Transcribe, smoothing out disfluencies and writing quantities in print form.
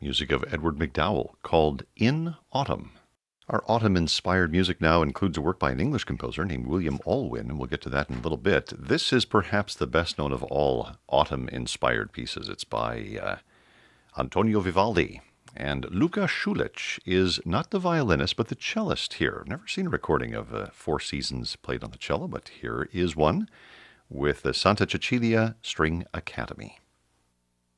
music of Edward MacDowell called In Autumn. Our autumn-inspired music now includes a work by an English composer named William Alwyn, and we'll get to that in a little bit. This is perhaps the best known of all autumn-inspired pieces. It's by Antonio Vivaldi. And Luka Schulich is not the violinist, but the cellist here. I've never seen a recording of Four Seasons played on the cello, but here is one with the Santa Cecilia String Academy.